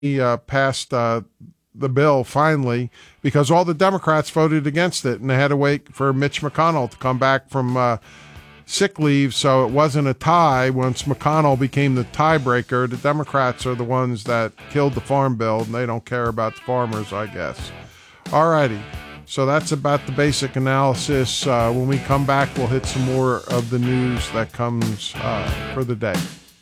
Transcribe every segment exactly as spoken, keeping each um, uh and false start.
he uh, passed uh, the bill finally because all the Democrats voted against it, and they had to wait for Mitch McConnell to come back from uh, sick leave, so it wasn't a tie. Once McConnell became the tiebreaker, the Democrats are the ones that killed the farm bill, and they don't care about the farmers, I guess. All righty. So that's about the basic analysis. Uh, when we come back, we'll hit some more of the news that comes uh, for the day.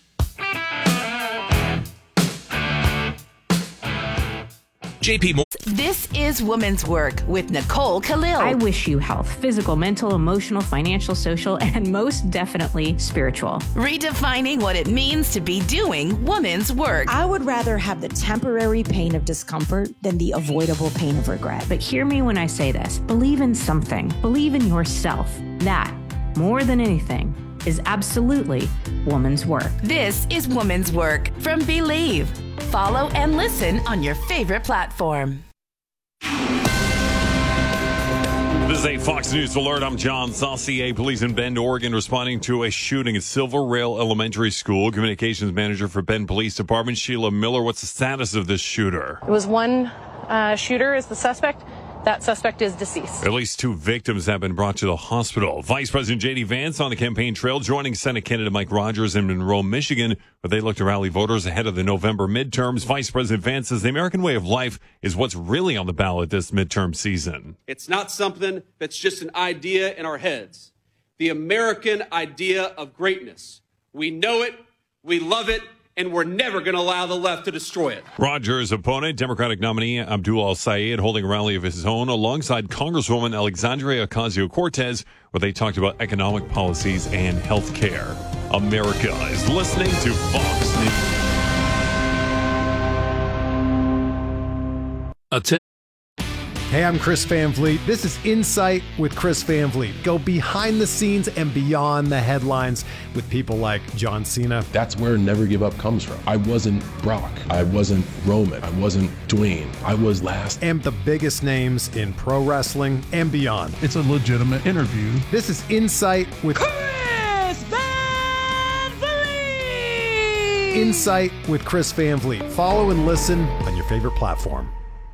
J P Mo- This is Women's Work with Nicole Khalil. I wish you health, physical, mental, emotional, financial, social, and most definitely spiritual. Redefining what it means to be doing women's work. I would rather have the temporary pain of discomfort than the avoidable pain of regret. But hear me when I say this. Believe in something. Believe in yourself. That, more than anything, is absolutely woman's work. This is Women's Work from Believe. Follow and listen on your favorite platform. This is a Fox News alert. I'm John Saucier. Police in Bend, Oregon, responding to a shooting at Silver Rail Elementary School. Communications manager for Bend Police Department, Sheila Miller. What's the status of this shooter? It was one uh, shooter is the suspect. That suspect is deceased. At least two victims have been brought to the hospital. Vice President J D Vance on the campaign trail, joining Senate candidate Mike Rogers in Monroe, Michigan, where they look to rally voters ahead of the November midterms. Vice President Vance says the American way of life is what's really on the ballot this midterm season. It's not something that's just an idea in our heads. The American idea of greatness. We know it, we love it, and we're never going to allow the left to destroy it. Rogers' opponent, Democratic nominee Abdul Al-Sayed, holding a rally of his own alongside Congresswoman Alexandria Ocasio-Cortez, where they talked about economic policies and health care. America is listening to Fox News. Atten- Hey, I'm Chris Van Vliet. This is Insight with Chris Van Vliet. Go behind the scenes and beyond the headlines with people like John Cena. That's where Never Give Up comes from. I wasn't Brock. I wasn't Roman. I wasn't Dwayne. I was last. And the biggest names in pro wrestling and beyond. It's a legitimate interview. This is Insight with Chris Van Vliet. Insight with Chris Van Vliet. Follow and listen on your favorite platform.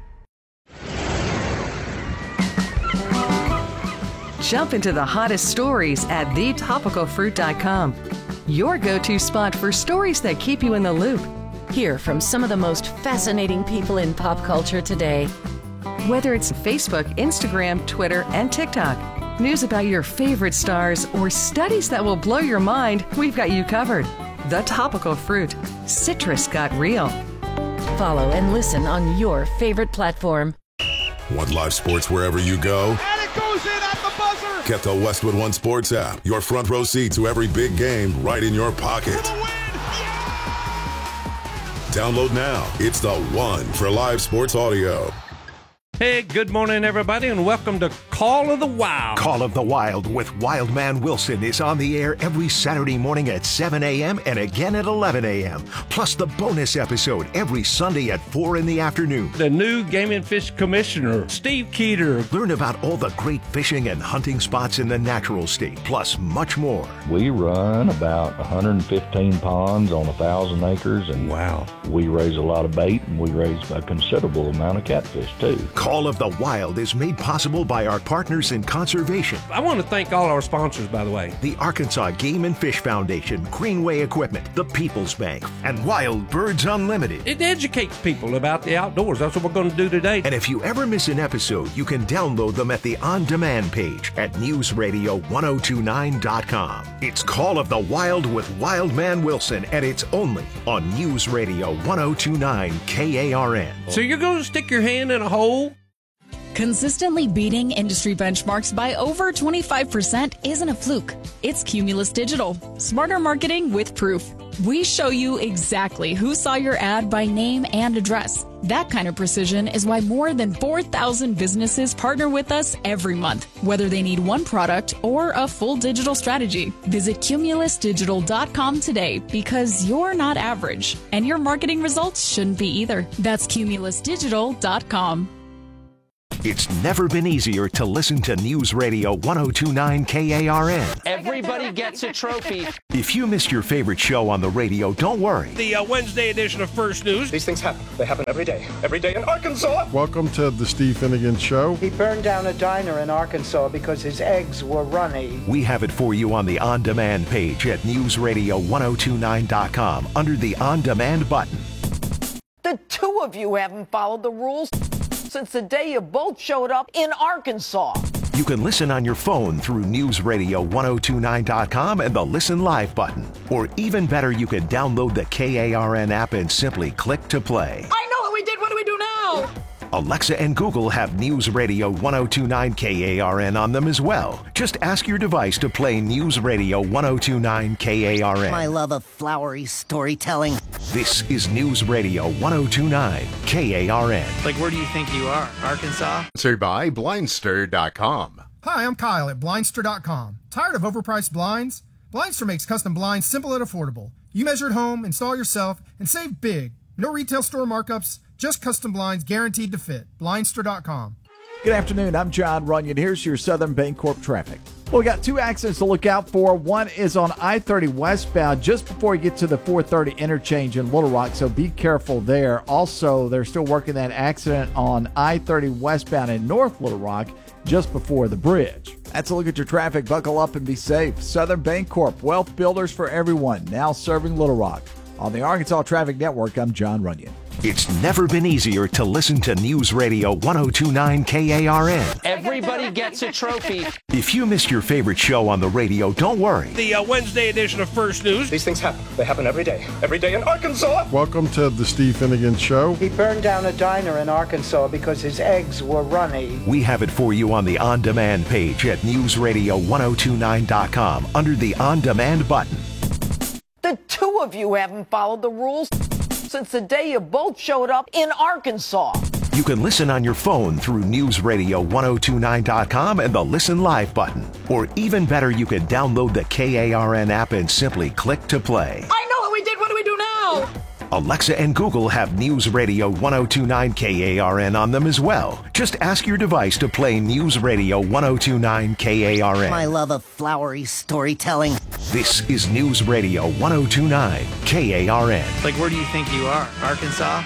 Jump into the hottest stories at the topical fruit dot com. Your go-to spot for stories that keep you in the loop. Hear from some of the most fascinating people in pop culture today. Whether it's Facebook, Instagram, Twitter, and TikTok, news about your favorite stars, or studies that will blow your mind, we've got you covered. The Topical Fruit. Citrus got real. Follow and listen on your favorite platform. Want live sports wherever you go? And it goes in at the buzzer. Get the Westwood One Sports app. Your front row seat to every big game right in your pocket. Download now. It's the one for live sports audio. Hey, good morning, everybody, and welcome to Call of the Wild. Call of the Wild with Wildman Wilson is on the air every Saturday morning at seven a.m. and again at eleven a.m. Plus the bonus episode every Sunday at four in the afternoon. The new Game and Fish Commissioner, Steve Keeter. Learn about all the great fishing and hunting spots in the natural state, plus much more. We run about one hundred fifteen ponds on one thousand acres, and wow, we raise a lot of bait, and we raise a considerable amount of catfish, too. Call of the Wild is made possible by our partners in conservation. I want to thank all our sponsors, by the way. The Arkansas Game and Fish Foundation, Greenway Equipment, the People's Bank, and Wild Birds Unlimited. It educates people about the outdoors. That's what we're going to do today. And if you ever miss an episode, you can download them at the on-demand page at news radio ten twenty-nine dot com. It's Call of the Wild with Wildman Wilson, and it's only on News Radio ten twenty-nine K A R N. So you're going to stick your hand in a hole? Consistently beating industry benchmarks by over twenty-five percent isn't a fluke. It's Cumulus Digital. Smarter marketing with proof. We show you exactly who saw your ad by name and address. That kind of precision is why more than four thousand businesses partner with us every month, whether they need one product or a full digital strategy. Visit cumulus digital dot com today, because you're not average, and your marketing results shouldn't be either. That's cumulus digital dot com. It's never been easier to listen to News Radio one oh two point nine K A R N. Everybody gets a trophy. If you missed your favorite show on the radio, don't worry. The uh, Wednesday edition of First News. These things happen. They happen every day. Every day in Arkansas. Welcome to the Steve Finnegan Show. He burned down a diner in Arkansas because his eggs were runny. We have it for you on the On Demand page at news radio ten twenty-nine dot com under the On Demand button. The two of you haven't followed the rules since the day you both showed up in Arkansas. You can listen on your phone through news radio ten twenty-nine dot com and the Listen Live button. Or even better, you can download the K A R N app and simply click to play. I know what we did. What do we do now? Alexa and Google have News Radio ten twenty-nine K A R N on them as well. Just ask your device to play News Radio ten twenty-nine K A R N. I love a flowery storytelling. This is News Radio ten twenty-nine K A R N. Like, where do you think you are? Arkansas? Sponsored by Blindster dot com. Hi, I'm Kyle at Blindster dot com. Tired of overpriced blinds? Blindster makes custom blinds simple and affordable. You measure at home, install yourself, and save big. No retail store markups, just custom blinds guaranteed to fit. Blindster dot com. Good afternoon. I'm John Runyon. Here's your Southern Bancorp traffic. Well, we got two accidents to look out for. One is on I thirty westbound just before you get to the four thirty interchange in Little Rock, so be careful there. Also, they're still working that accident on I thirty westbound in North Little Rock just before the bridge. That's a look at your traffic. Buckle up and be safe. Southern Bancorp, wealth builders for everyone, now serving Little Rock. On the Arkansas Traffic Network, I'm John Runyon. It's never been easier to listen to News Radio ten twenty-nine K A R N. Everybody gets a trophy. If you missed your favorite show on the radio, don't worry. The uh, Wednesday edition of First News. These things happen. They happen every day. Every day in Arkansas. Welcome to the Steve Finnegan Show. He burned down a diner in Arkansas because his eggs were runny. We have it for you on the On Demand page at news radio ten twenty-nine dot com under the On Demand button. The two of you haven't followed the rules since the day you both showed up in Arkansas. You can listen on your phone through news radio ten twenty-nine dot com and the Listen Live button. Or even better, you can download the K A R N app and simply click to play. I know what we did. What do we do now? Alexa and Google have News Radio ten twenty-nine K A R N on them as well. Just ask your device to play News Radio ten twenty-nine K A R N. I love a flowery storytelling. This is News Radio ten twenty-nine K A R N. Like, where do you think you are? Arkansas?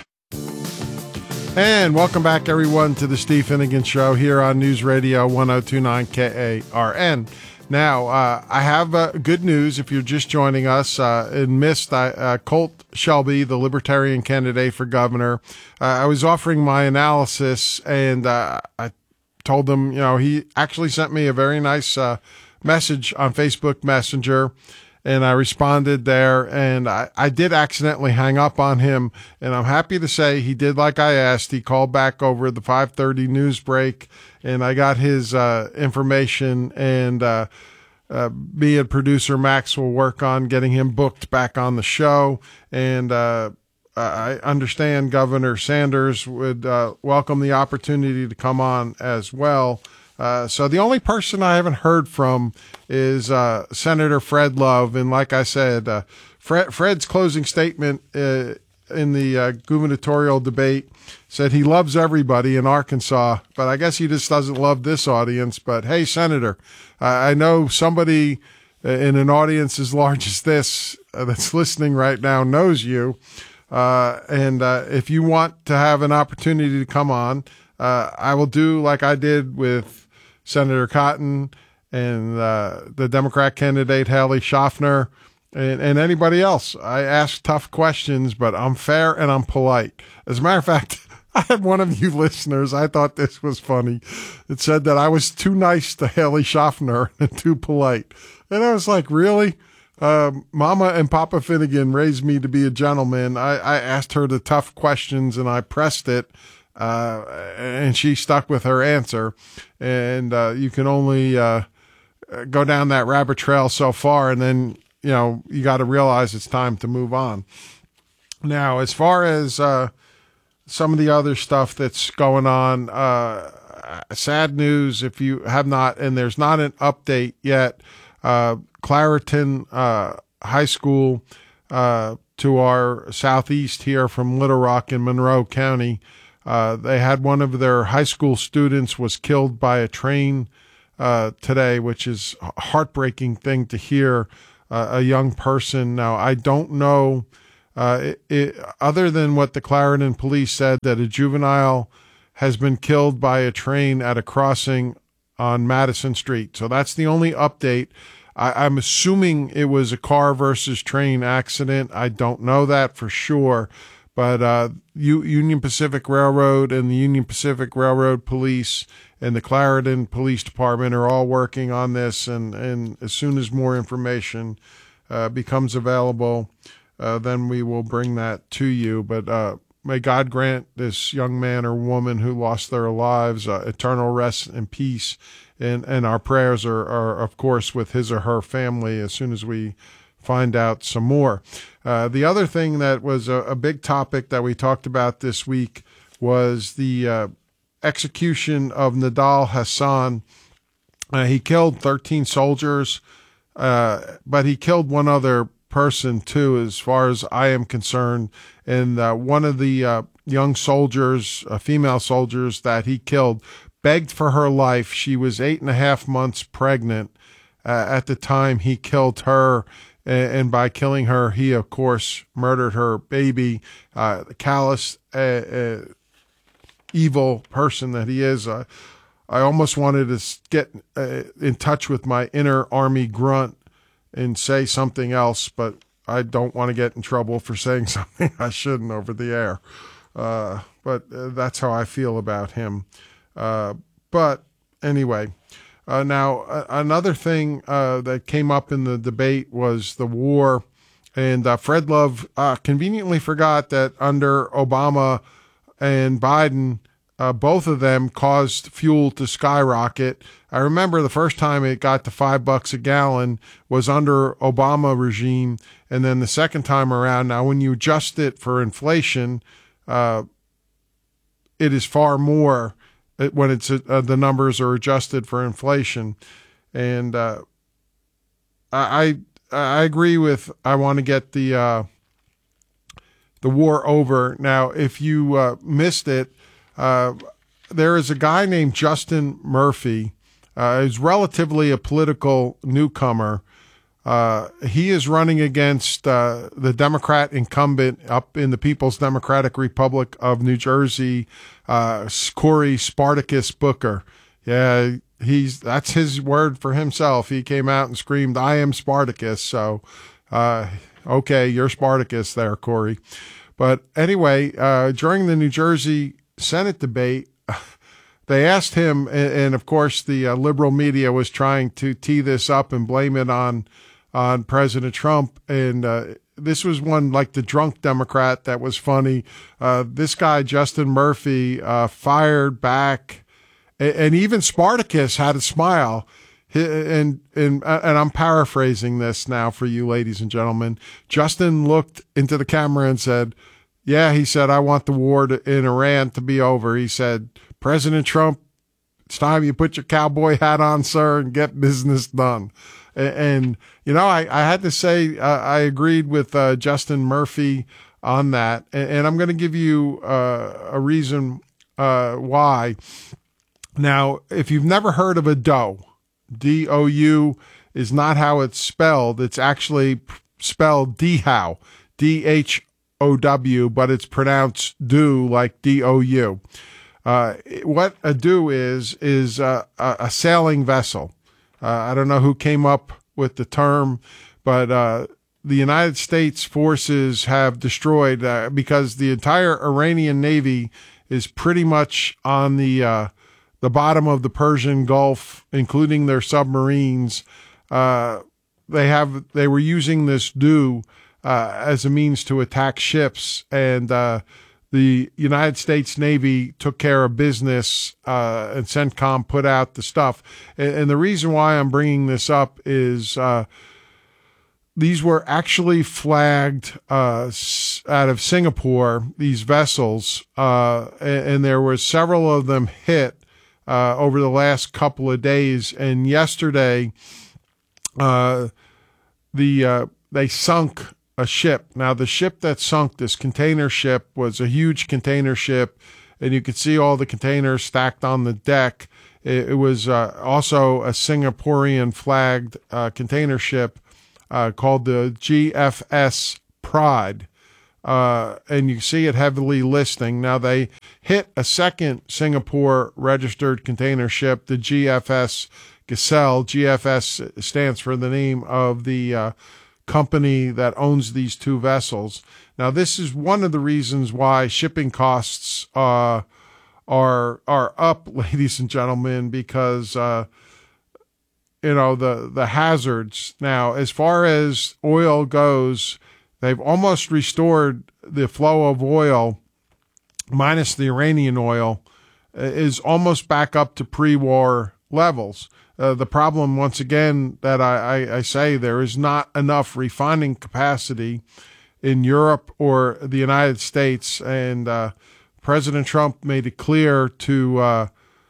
And welcome back, everyone, to the Steve Finnegan Show here on News Radio ten twenty-nine K A R N. Now, uh, I have uh, good news if you're just joining us uh, and missed uh, uh, Colt Shelby, the Libertarian candidate for governor. Uh, I was offering my analysis, and uh, I told him, you know, he actually sent me a very nice uh, message on Facebook Messenger, and I responded there, and I, I did accidentally hang up on him, and I'm happy to say he did like I asked. He called back over the five thirty news break, and I got his uh, information, and uh, uh, me and producer Max will work on getting him booked back on the show, and uh, I understand Governor Sanders would uh, welcome the opportunity to come on as well. Uh, so the only person I haven't heard from is uh, Senator Fred Love. And like I said, uh, Fred, Fred's closing statement uh, in the uh, gubernatorial debate said he loves everybody in Arkansas, but I guess he just doesn't love this audience. But hey, Senator, uh, I know somebody in an audience as large as this uh, that's listening right now knows you. Uh, and uh, if you want to have an opportunity to come on, uh, I will do like I did with Senator Cotton and uh, the Democrat candidate Hallie Schaffner and, and anybody else. I ask tough questions, but I'm fair and I'm polite. As a matter of fact, I had one of you listeners, I thought this was funny. It said that I was too nice to Hallie Schaffner and too polite. And I was like, really? Uh, Mama and Papa Finnegan raised me to be a gentleman. I, I asked her the tough questions and I pressed it. Uh, and she stuck with her answer. And, uh, you can only, uh, go down that rabbit trail so far. And then, you know, you got to realize it's time to move on. Now, as far as, uh, some of the other stuff that's going on, uh, sad news if you have not, and there's not an update yet, uh, Clariton, uh, High School, uh, to our southeast here from Little Rock in Monroe County, Uh, they had one of their high school students was killed by a train uh, today, which is a heartbreaking thing to hear. Uh, a young person. Now, I don't know, uh, it, it, other than what the Clarendon police said, that a juvenile has been killed by a train at a crossing on Madison Street. So that's the only update. I, I'm assuming it was a car versus train accident. I don't know that for sure. But uh, U- Union Pacific Railroad and the Union Pacific Railroad Police and the Clarendon Police Department are all working on this. And, and as soon as more information uh, becomes available, uh, then we will bring that to you. But uh, may God grant this young man or woman who lost their lives uh, eternal rest and peace. And, and our prayers are, are, of course, with his or her family as soon as we find out some more. Uh, the other thing that was a, a big topic that we talked about this week was the uh, execution of Nidal Hasan. Uh, he killed thirteen soldiers, uh, but he killed one other person too, as far as I am concerned. And uh, one of the uh, young soldiers, uh, female soldiers that he killed, begged for her life. She was eight and a half months pregnant uh, at the time he killed her. And by killing her, he, of course, murdered her baby. Uh, the callous, uh, uh, evil person that he is. Uh, I almost wanted to get uh, in touch with my inner Army grunt and say something else, but I don't want to get in trouble for saying something I shouldn't over the air. Uh, but uh, that's how I feel about him. Uh, but anyway. Uh, now, uh, another thing uh, that came up in the debate was the war, and uh, Fred Love uh, conveniently forgot that under Obama and Biden, uh, both of them caused fuel to skyrocket. I remember the first time it got to five bucks a gallon was under Obama regime, and then the second time around, now when you adjust it for inflation, uh, it is far more when it's uh, the numbers are adjusted for inflation. And uh, I I agree with, I want to get the uh, the war over. Now, if you uh, missed it, uh, there is a guy named Justin Murphy. Uh, he's relatively a political newcomer. Uh, he is running against uh, the Democrat incumbent up in the People's Democratic Republic of New Jersey, uh, Cory Spartacus Booker. Yeah, he's that's his word for himself. He came out and screamed, "I am Spartacus." So, uh, okay, you're Spartacus there, Cory. But anyway, uh, during the New Jersey Senate debate, they asked him, and, and of course the uh, liberal media was trying to tee this up and blame it on on President Trump. And uh, this was one like the drunk Democrat that was funny. Uh, this guy, Justin Murphy, uh, fired back, and, and even Spartacus had a smile. And, and, and I'm paraphrasing this now for you, ladies and gentlemen. Justin looked into the camera and said, yeah, he said, I want the war to, in Iran to be over. He said, President Trump, it's time you put your cowboy hat on, sir, and get business done. And, and you know, I, I had to say, uh, I agreed with uh, Justin Murphy on that. And, and I'm going to give you uh, a reason uh, why. Now, if you've never heard of a dough, D O U is not how it's spelled. It's actually spelled D-how, D H O W, but it's pronounced do like D O U. Uh, what a do is, is uh, a, a sailing vessel. Uh, I don't know who came up with the term, but uh, the United States forces have destroyed, uh, because the entire Iranian Navy is pretty much on the uh, the bottom of the Persian Gulf, including their submarines. Uh, they have they were using this do uh, as a means to attack ships, and uh, the United States Navy took care of business, uh, and CENTCOM put out the stuff. And, and the reason why I'm bringing this up is uh, these were actually flagged uh, out of Singapore, these vessels, uh, and, and there were several of them hit uh, over the last couple of days. And yesterday, uh, the uh, they sunk a ship. Now, the ship that sunk, this container ship, was a huge container ship, and you could see all the containers stacked on the deck. It, it was uh, also a Singaporean flagged uh, container ship uh, called the G F S Pride. Uh, and you see it heavily listing. Now they hit a second Singapore registered container ship, the G F S Gazelle. G F S stands for the name of the uh, company that owns these two vessels. Now this is one of the reasons why shipping costs uh, are are up, ladies and gentlemen, because uh, you know the the hazards. Now, as far as oil goes, they've almost restored the flow of oil, minus the Iranian oil, is almost back up to pre-war levels. Uh, the problem, once again, that I, I, I say, there is not enough refining capacity in Europe or the United States, and uh, President Trump made it clear to uh,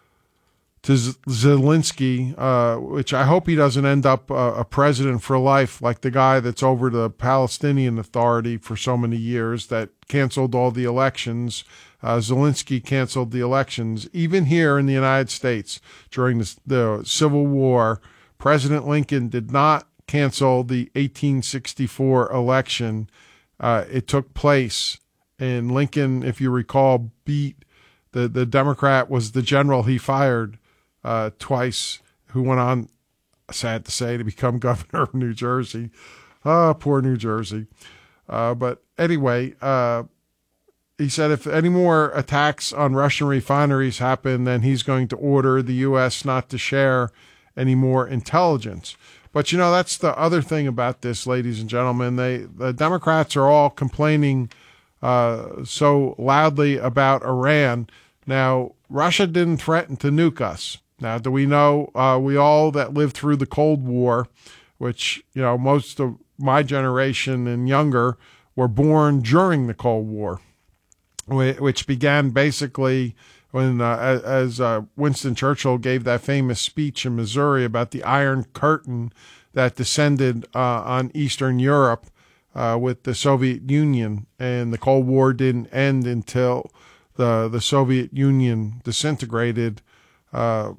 to Zelensky, uh, which I hope he doesn't end up uh, a president for life like the guy that's over the Palestinian Authority for so many years that canceled all the elections. Uh, Zelensky canceled the elections. Even here in the United States during the, the Civil War, President Lincoln did not cancel the eighteen sixty-four election. Uh, it took place, and Lincoln, if you recall, beat the, the Democrat was the general he fired uh, twice, who went on, sad to say, to become governor of New Jersey. Ah, oh, poor New Jersey. Uh, but anyway, uh, he said if any more attacks on Russian refineries happen, then he's going to order the U S not to share any more intelligence. But, you know, that's the other thing about this, ladies and gentlemen. They, the Democrats are all complaining uh, so loudly about Iran. Now, Russia didn't threaten to nuke us. Now, do we know, uh, we all that lived through the Cold War, which, you know, most of my generation and younger were born during the Cold War, which began basically when, uh, as uh, Winston Churchill gave that famous speech in Missouri about the Iron Curtain that descended uh, on Eastern Europe uh, with the Soviet Union, and the Cold War didn't end until the the Soviet Union disintegrated, uh,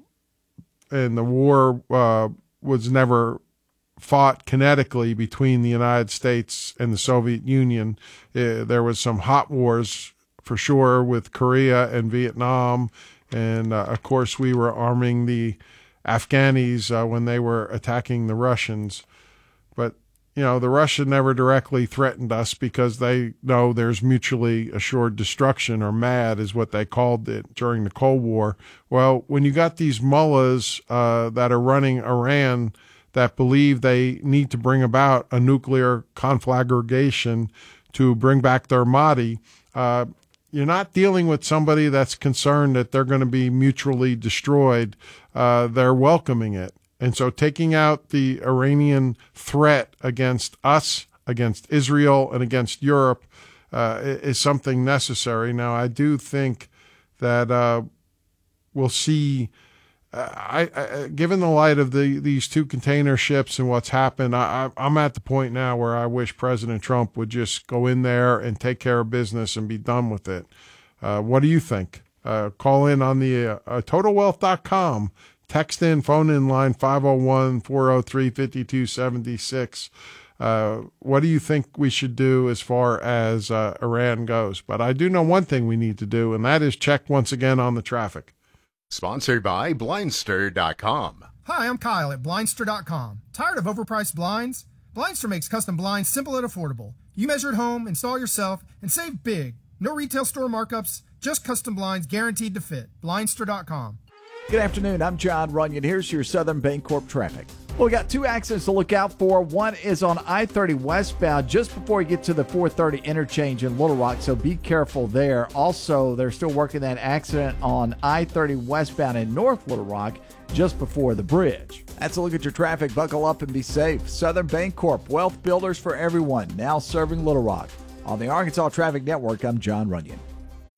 and the war uh, was never fought kinetically between the United States and the Soviet Union. Uh, there was some hot wars for sure with Korea and Vietnam, and uh, of course we were arming the Afghanis uh, when they were attacking the Russians. But you know, the Russians never directly threatened us because they know there's mutually assured destruction, or MAD is what they called it during the Cold War. Well, when you got these mullahs uh, that are running Iran that believe they need to bring about a nuclear conflagration to bring back their Mahdi, uh, you're not dealing with somebody that's concerned that they're going to be mutually destroyed. Uh, they're welcoming it. And so taking out the Iranian threat against us, against Israel, and against Europe uh, is something necessary. Now, I do think that uh, we'll see, uh, I, I, given the light of the these two container ships and what's happened, I, I'm at the point now where I wish President Trump would just go in there and take care of business and be done with it. Uh, what do you think? Uh, call in on the uh, total wealth dot com. Text in, phone in line five oh one, four oh three, five two seven six. Uh, what do you think we should do as far as uh, Iran goes? But I do know one thing we need to do, and that is check once again on the traffic. Sponsored by Blindster dot com. Hi, I'm Kyle at Blindster dot com. Tired of overpriced blinds? Blindster makes custom blinds simple and affordable. You measure at home, install yourself, and save big. No retail store markups, just custom blinds guaranteed to fit. Blindster dot com. Good afternoon. I'm John Runyon. Here's your Southern Bancorp traffic. Well, we got two accidents to look out for. One is on I thirty westbound just before you get to the four thirty interchange in Little Rock, so be careful there. Also, they're still working that accident on I thirty westbound in North Little Rock just before the bridge. That's a look at your traffic. Buckle up and be safe. Southern Bancorp, wealth builders for everyone, now serving Little Rock. On the Arkansas Traffic Network, I'm John Runyon.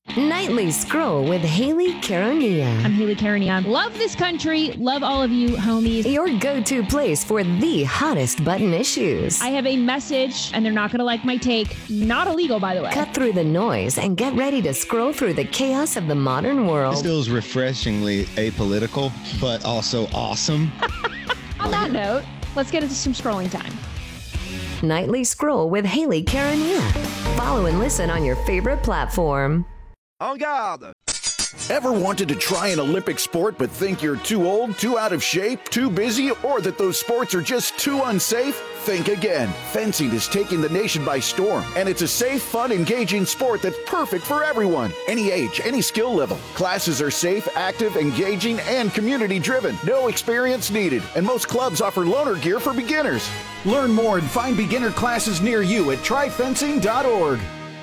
Nightly Scroll with Haley Caronia. I'm Haley Caronia. Love this country. Love all of you, homies. Your go-to place for the hottest button issues. I have a message, and they're not going to like my take. Not illegal, by the way. Cut through the noise and get ready to scroll through the chaos of the modern world. This feels refreshingly apolitical, but also awesome. On that note, let's get into some scrolling time. Nightly Scroll with Haley Caronia. Follow and listen on your favorite platform. En garde! Ever wanted to try an Olympic sport but think you're too old, too out of shape, too busy, or that those sports are just too unsafe? Think again. Fencing is taking the nation by storm, and it's a safe, fun, engaging sport that's perfect for everyone. Any age, any skill level. Classes are safe, active, engaging, and community-driven. No experience needed, and most clubs offer loaner gear for beginners. Learn more and find beginner classes near you at try fencing dot org.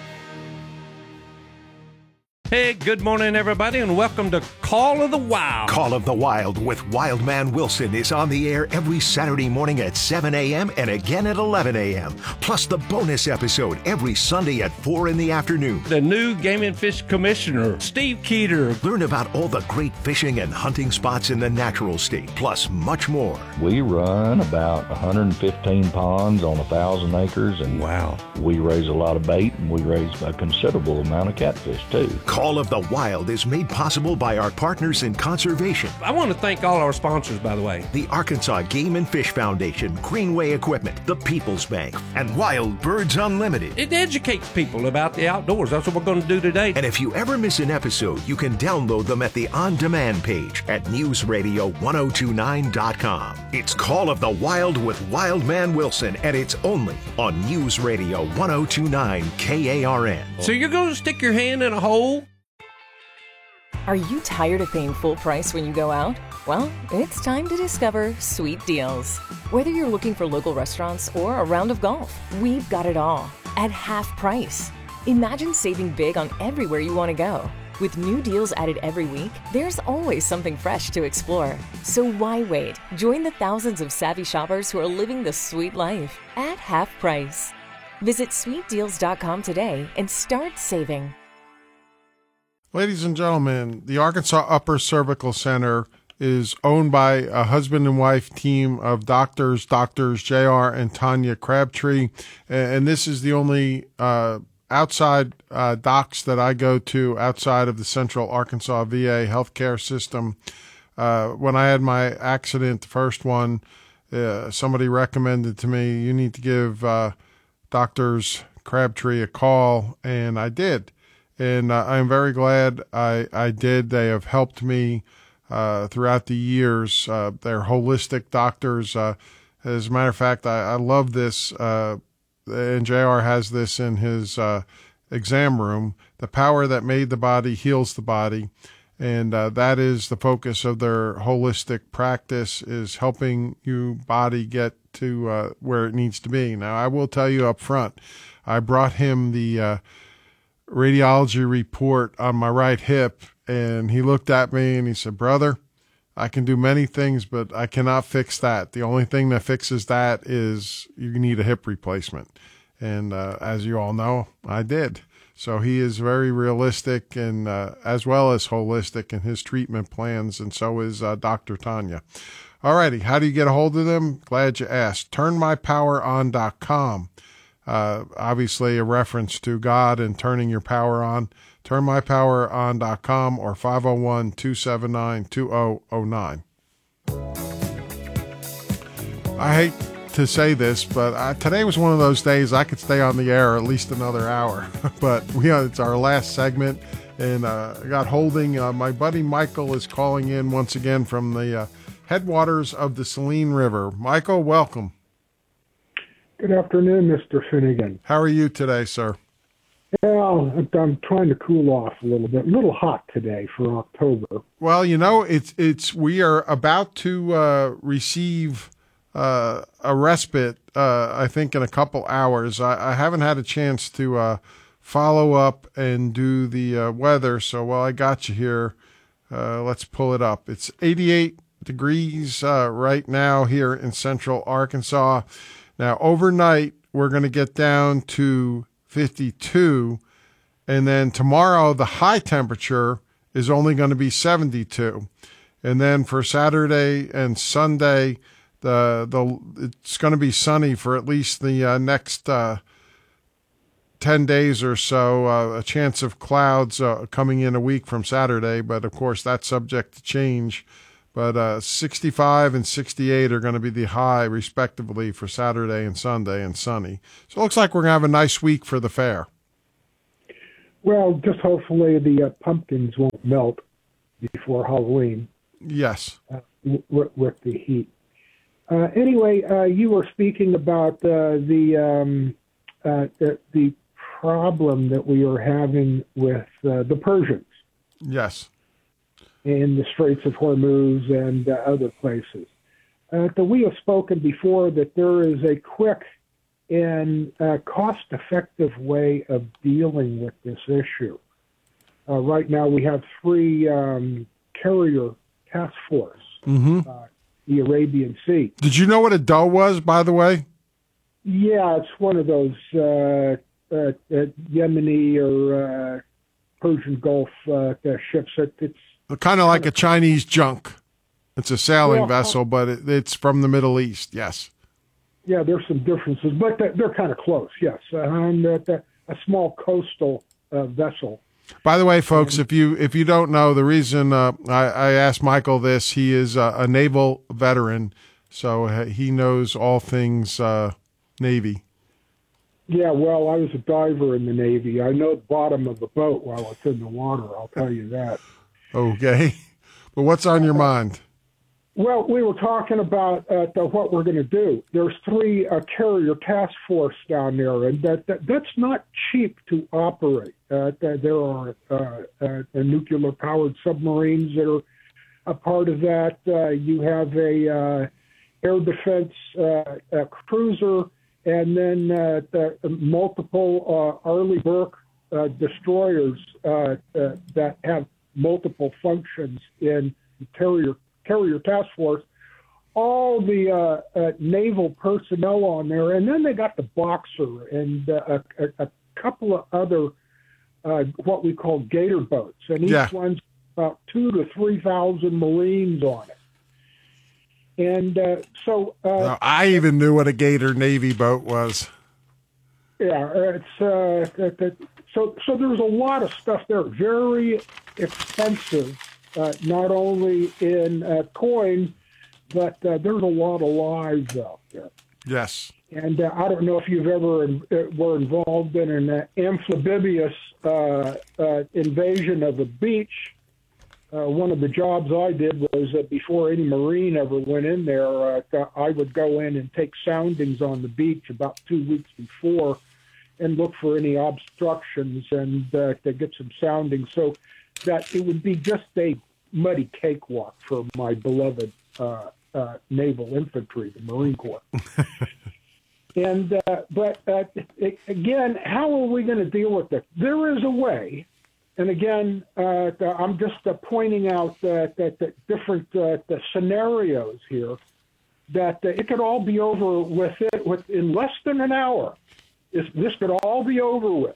Hey, good morning, everybody, and welcome to Call of the Wild. Call of the Wild with Wildman Wilson is on the air every Saturday morning at seven a.m. and again at eleven a.m. Plus the bonus episode every Sunday at four in the afternoon. The new Game and Fish Commissioner, Steve Keeter. Learn about all the great fishing and hunting spots in the natural state, plus much more. We run about one hundred fifteen ponds on one thousand acres, and wow, we raise a lot of bait, and we raise a considerable amount of catfish, too. Call of the Wild is made possible by our partners in conservation. I want to thank all our sponsors, by the way. The Arkansas Game and Fish Foundation, Greenway Equipment, the People's Bank, and Wild Birds Unlimited. It educates people about the outdoors. That's what we're going to do today. And if you ever miss an episode, you can download them at the on-demand page at news radio ten twenty-nine dot com. It's Call of the Wild with Wildman Wilson, and it's only on News Radio ten twenty-nine K A R N. So you're going to stick your hand in a hole? Are you tired of paying full price when you go out? Well, it's time to discover Sweet Deals. Whether you're looking for local restaurants or a round of golf, we've got it all at half price. Imagine saving big on everywhere you want to go. With new deals added every week, there's always something fresh to explore. So why wait? Join the thousands of savvy shoppers who are living the sweet life at half price. Visit sweet deals dot com today and start saving. Ladies and gentlemen, the Arkansas Upper Cervical Center is owned by a husband and wife team of doctors, doctors J R and Tanya Crabtree. And this is the only uh, outside uh, docs that I go to outside of the Central Arkansas V A healthcare system. Uh, when I had my accident, the first one, uh, somebody recommended to me, you need to give uh, Doctors Crabtree a call, and I did. And uh, I'm very glad I, I did. They have helped me uh, throughout the years. Uh, they're holistic doctors. Uh, as a matter of fact, I, I love this, uh, and J R has this in his uh, exam room. The power that made the body heals the body. And uh, that is the focus of their holistic practice, is helping your body get to uh, where it needs to be. Now, I will tell you up front, I brought him the uh, radiology report on my right hip, and he looked at me and he said, "Brother, I can do many things, but I cannot fix that. The only thing that fixes that is you need a hip replacement." And uh, as you all know, I did. So he is very realistic and uh, as well as holistic in his treatment plans, and so is uh, Doctor Tanya. All righty, how do you get a hold of them? Glad you asked. turn my power on dot com. Uh, obviously a reference to God and turning your power on. turn my power on dot com or five oh one, two seven nine, two oh oh nine. I hate to say this, but I, today was one of those days I could stay on the air at least another hour. But we uh, it's our last segment, and uh, I got holding. Uh, my buddy Michael is calling in once again from the uh, headwaters of the Saline River. Michael, welcome. Good afternoon, Mister Finnegan. How are you today, sir? Well, I'm trying to cool off a little bit. A little hot today for October. Well, you know, it's it's we are about to uh, receive uh, a respite. Uh, I think in a couple hours. I, I haven't had a chance to uh, follow up and do the uh, weather. So while I got you here, uh, let's pull it up. It's eighty-eight degrees uh, right now here in Central Arkansas. Now, overnight, we're going to get down to fifty-two, And then tomorrow, the high temperature is only going to be seventy-two. And then for Saturday and Sunday, the the it's going to be sunny for at least the uh, next uh, ten days or so. Uh, a chance of clouds uh, coming in a week from Saturday, but of course that's subject to change. But uh, sixty-five and sixty-eight are going to be the high, respectively, for Saturday and Sunday, and sunny. So it looks like we're going to have a nice week for the fair. Well, just hopefully the uh, pumpkins won't melt before Halloween. Yes. Uh, w- with the heat. Uh, anyway, uh, you were speaking about uh, the, um, uh, the the problem that we are having with uh, the Persians. Yes. In the Straits of Hormuz and uh, other places. Uh, that we have spoken before that there is a quick and uh, cost-effective way of dealing with this issue. Uh, right now we have three um, carrier task force, mm-hmm. uh, the Arabian Sea. Did you know what a doe was, by the way? Yeah, it's one of those uh, uh, uh, Yemeni or uh, Persian Gulf uh, ships. It, it's kind of like a Chinese junk. It's a sailing well, vessel, but it, it's from the Middle East, yes. Yeah, there's some differences, but they're, they're kind of close, yes. Uh, and uh, a small coastal uh, vessel. By the way, folks, if you if you don't know, the reason uh, I, I asked Michael this, he is a, a naval veteran, so he knows all things uh, Navy. Yeah, well, I was a diver in the Navy. I know the bottom of the boat while it's in the water, I'll tell you that. Okay. But what's on your mind? Well, we were talking about uh, the, what we're going to do. There's three uh, carrier task force down there, and that, that that's not cheap to operate. Uh, there are uh, uh, nuclear-powered submarines that are a part of that. Uh, you have a uh, air defense uh, a cruiser, and then uh, the multiple uh, Arleigh Burke uh, destroyers uh, uh, that have multiple functions in the carrier carrier task force, all the uh, uh, naval personnel on there, and then they got the Boxer and uh, a, a couple of other uh, what we call gator boats, and each yeah. one's about two to three thousand Marines on it. And uh, so uh, well, I even knew what a gator Navy boat was. Yeah, it's uh, so so there's a lot of stuff there, very expensive. Uh, not only in uh, coin, but uh, there's a lot of lives out there. Yes. And uh, I don't know if you've ever in, uh, were involved in an uh, amphibious uh, uh, invasion of a beach. Uh, one of the jobs I did was uh, before any Marine ever went in there, uh, I would go in and take soundings on the beach about two weeks before and look for any obstructions and uh, to get some soundings. So that it would be just a muddy cakewalk for my beloved uh, uh, naval infantry, the Marine Corps. and uh, but uh, it, again, how are we going to deal with it? There is a way, and again, uh, I'm just uh, pointing out that that, that different uh, the scenarios here that uh, it could all be over with it within less than an hour. This, this could all be over with.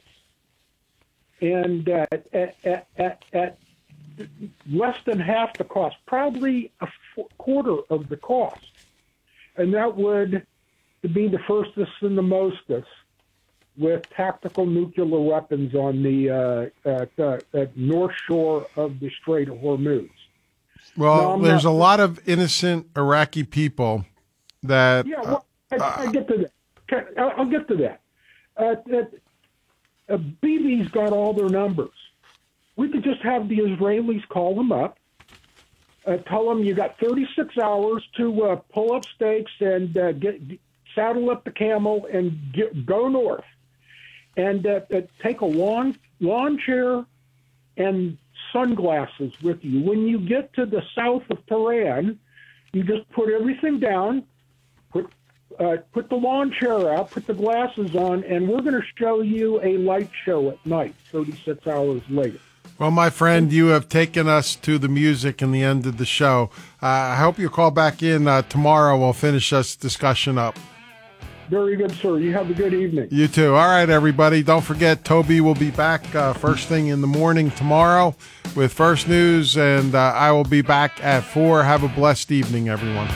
And uh, at, at, at, at less than half the cost, probably a f- quarter of the cost. And that would be the firstest and the mostest with tactical nuclear weapons on the uh, at, uh, at north shore of the Strait of Hormuz. Well, now, there's not, a lot of innocent Iraqi people that... Yeah, well, uh, I, I get to that. I'll, I'll get to that. Uh, that Uh, B B's got all their numbers. We could just have the Israelis call them up, uh, tell them you got thirty-six hours to uh, pull up stakes and uh, get saddle up the camel and get, go north, and uh, uh, take a lawn lawn chair and sunglasses with you. When you get to the south of Tehran, you just put everything down, put Uh, put the lawn chair out, put the glasses on, and we're going to show you a light show at night, thirty-six hours later. Well, my friend, you have taken us to the music and the end of the show. Uh, I hope you call back in uh, tomorrow. We'll finish this discussion up. Very good, sir. You have a good evening. You too. All right, everybody. Don't forget, Toby will be back uh, first thing in the morning tomorrow with First News, and uh, I will be back at four. Have a blessed evening, everyone.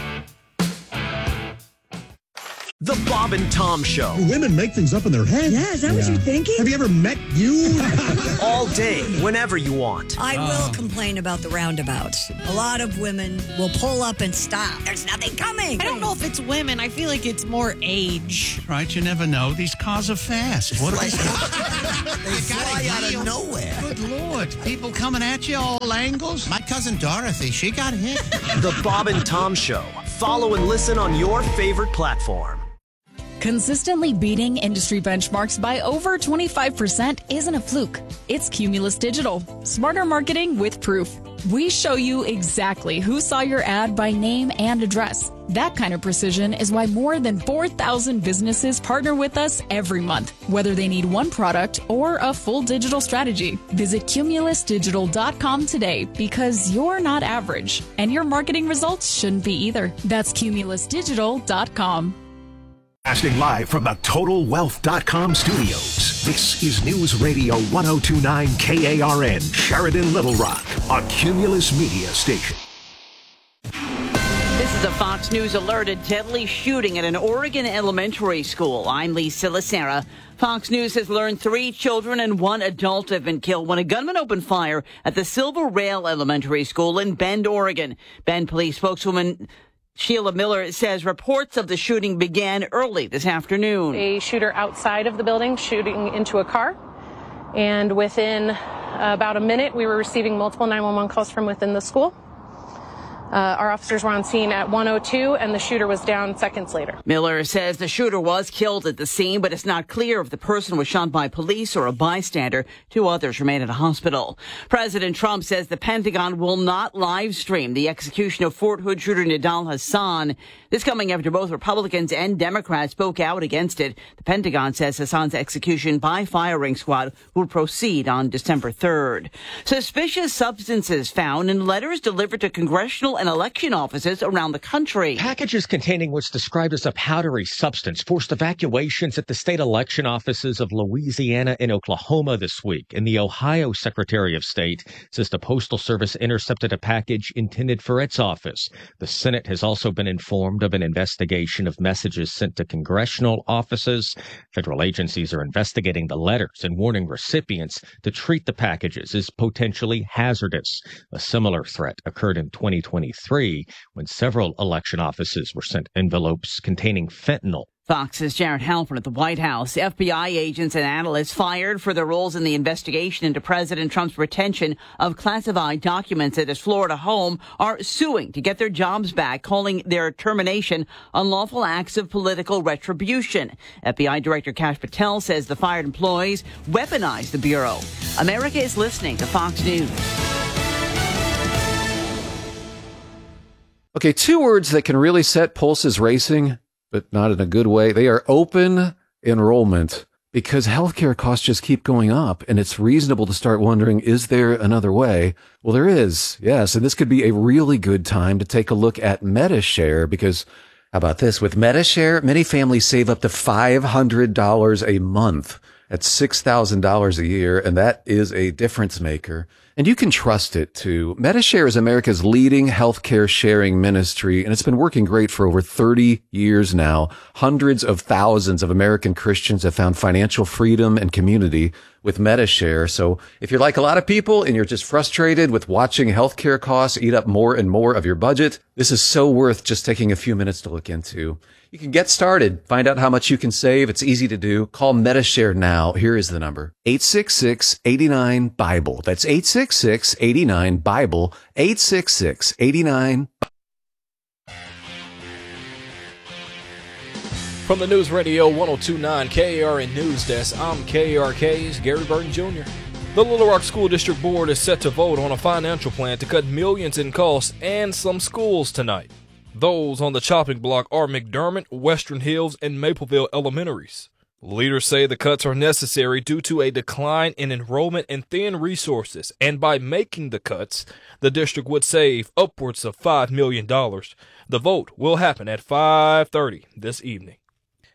The Bob and Tom Show. Women make things up in their head. Yeah, is that yeah. what you're thinking? Have you ever met you? All day, whenever you want. I oh. will complain about the roundabouts. A lot of women will pull up and stop. There's nothing coming. I don't know if it's women. I feel like it's more age. Right, you never know. These cars are fast. What like, they fly out of nowhere. Good Lord. People coming at you all angles. My cousin Dorothy, she got hit. The Bob and Tom Show. Follow and listen on your favorite platform. Consistently beating industry benchmarks by over twenty-five percent isn't a fluke. It's Cumulus Digital. Smarter marketing with proof. We show you exactly who saw your ad by name and address. That kind of precision is why more than four thousand businesses partner with us every month, whether they need one product or a full digital strategy. Visit cumulus digital dot com today because you're not average, and your marketing results shouldn't be either. That's cumulus digital dot com. Casting live from the Total Wealth dot com studios, this is News Radio one oh two point nine K A R N, Sheridan, Little Rock, a Cumulus Media station. This is a Fox News alert, a deadly shooting at an Oregon elementary school. I'm Lisa Lacera. Fox News has learned three children and one adult have been killed when a gunman opened fire at the Silver Rail Elementary School in Bend, Oregon. Bend police spokeswoman Sheila Miller says reports of the shooting began early this afternoon. A shooter outside of the building shooting into a car. And within about a minute, we were receiving multiple nine one one calls from within the school. Uh, our officers were on scene at one oh two, and the shooter was down seconds later. Miller says the shooter was killed at the scene, but it's not clear if the person was shot by police or a bystander. Two others remain at a hospital. President Trump says the Pentagon will not live stream the execution of Fort Hood shooter Nidal Hassan. This coming after both Republicans and Democrats spoke out against it. The Pentagon says Hassan's execution by firing squad will proceed on December third. Suspicious substances found in letters delivered to congressional and election offices around the country. Packages containing what's described as a powdery substance forced evacuations at the state election offices of Louisiana and Oklahoma this week. And the Ohio Secretary of State says the Postal Service intercepted a package intended for its office. The Senate has also been informed of an investigation of messages sent to congressional offices. Federal agencies are investigating the letters and warning recipients to treat the packages as potentially hazardous. A similar threat occurred in twenty twenty-three when several election offices were sent envelopes containing fentanyl. Fox's Jared Halpern at the White House. F B I agents and analysts fired for their roles in the investigation into President Trump's retention of classified documents at his Florida home are suing to get their jobs back, calling their termination unlawful acts of political retribution. F B I Director Kash Patel says the fired employees weaponized the Bureau. America is listening to Fox News. Okay, two words that can really set pulses racing, but not in a good way. They are open enrollment, because healthcare costs just keep going up, and it's reasonable to start wondering, is there another way? Well, there is, yes, and this could be a really good time to take a look at MediShare, because how about this? With MediShare, many families save up to five hundred dollars a month. That's six thousand dollars a year, and that is a difference maker. And you can trust it, too. MediShare is America's leading healthcare sharing ministry, and it's been working great for over thirty years now. Hundreds of thousands of American Christians have found financial freedom and community with MediShare. So if you're like a lot of people and you're just frustrated with watching healthcare costs eat up more and more of your budget, this is so worth just taking a few minutes to look into. You can get started. Find out how much you can save. It's easy to do. Call MediShare now. Here is the number. eight six six, eight nine, BIBLE. That's eight six six, eight nine, BIBLE. eight six six, eight nine. From the News Radio one oh two point nine K A R N News Desk, I'm K A R K's Gary Burton Junior The Little Rock School District Board is set to vote on a financial plan to cut millions in costs and some schools tonight. Those on the chopping block are McDermott, Western Hills, and Mapleville Elementaries. Leaders say the cuts are necessary due to a decline in enrollment and thin resources, and by making the cuts, the district would save upwards of five million dollars. The vote will happen at five thirty this evening.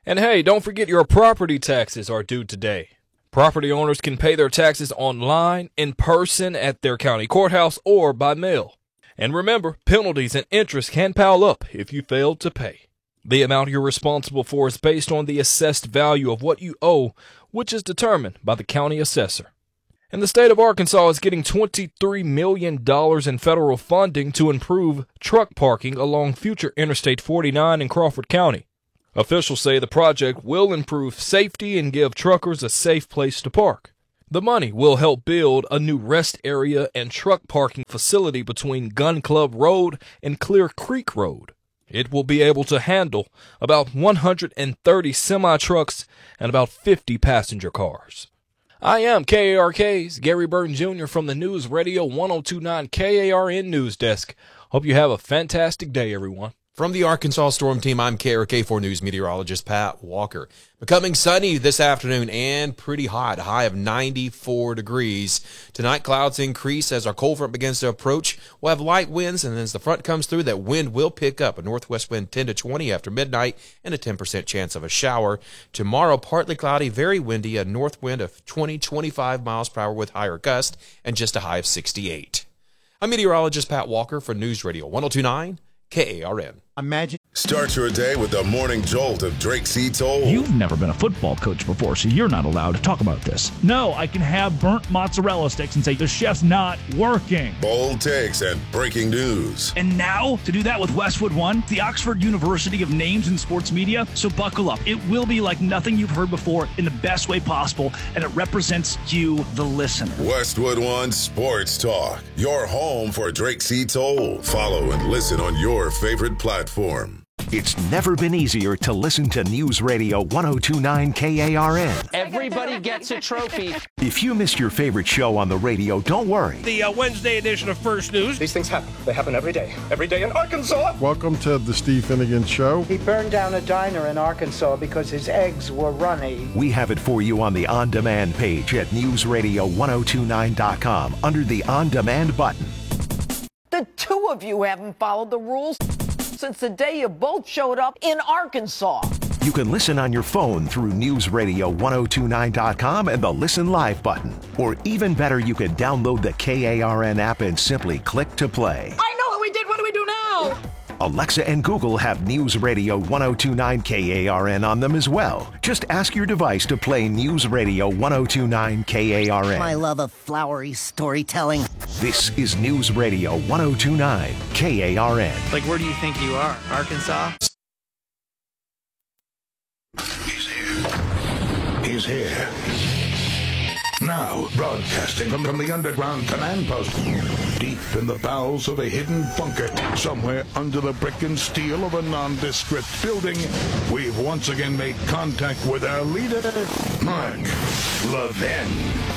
And hey, don't forget your property taxes are due today. Property owners can pay their taxes online, in person at their county courthouse, or by mail. And remember, penalties and interest can pile up if you fail to pay. The amount you're responsible for is based on the assessed value of what you owe, which is determined by the county assessor. And the state of Arkansas is getting twenty-three million dollars in federal funding to improve truck parking along future Interstate forty-nine in Crawford County. Officials say the project will improve safety and give truckers a safe place to park. The money will help build a new rest area and truck parking facility between Gun Club Road and Clear Creek Road. It will be able to handle about one hundred thirty semi-trucks and about fifty passenger cars. I am K A R K's Gary Burton Junior from the News Radio one oh two point nine K A R N News Desk. Hope you have a fantastic day, everyone. From the Arkansas Storm Team, I'm K A R K four News meteorologist Pat Walker. Becoming sunny this afternoon and pretty hot, a high of ninety-four degrees. Tonight, clouds increase as our cold front begins to approach. We'll have light winds, and as the front comes through, that wind will pick up. A northwest wind ten to twenty after midnight and a ten percent chance of a shower. Tomorrow, partly cloudy, very windy, a north wind of twenty to twenty-five miles per hour with higher gust, and just a high of sixty-eight. I'm meteorologist Pat Walker for News Radio one oh two point nine K A R N. Imagine. Start your day with the morning jolt of Drake C. Toll. You've never been a football coach before, so you're not allowed to talk about this. No, I can have burnt mozzarella sticks and say the chef's not working. Bold takes and breaking news. And now, to do that with Westwood One, the Oxford University of Names in Sports Media, so buckle up. It will be like nothing you've heard before in the best way possible, and it represents you, the listener. Westwood One Sports Talk, your home for Drake C. Toll. Follow and listen on your favorite platform. It's never been easier to listen to News Radio one oh two point nine K A R N. Everybody gets a trophy. If you missed your favorite show on the radio, don't worry. The uh, Wednesday edition of First News. These things happen. They happen every day. Every day in Arkansas. Welcome to the Steve Finnegan Show. He burned down a diner in Arkansas because his eggs were runny. We have it for you on the On Demand page at news radio ten twenty-nine dot com under the On Demand button. The two of you haven't followed the rules since the day you both showed up in Arkansas. You can listen on your phone through news radio ten twenty-nine dot com and the Listen Live button. Or even better, you can download the K A R N app and simply click to play. I know what we did. What do we do now? Alexa and Google have News Radio ten twenty-nine K A R N on them as well. Just ask your device to play News Radio ten twenty-nine K A R N. My love of flowery storytelling. This is News Radio ten twenty-nine K A R N. Like, where do you think you are? Arkansas? He's here. He's here. Now, broadcasting from, from the underground command post, deep in the bowels of a hidden bunker, somewhere under the brick and steel of a nondescript building, we've once again made contact with our leader, Mark Levin.